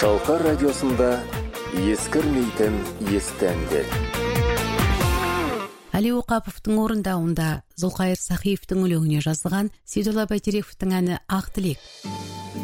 Шалқар радиосында ескірмейтін есті әндер. Әли Оқаповтың орындауында Зұлқайыр Сахиевтің өлеңіне жазылған Сейдолла Бәйтерековтің әні «Ақ тілек».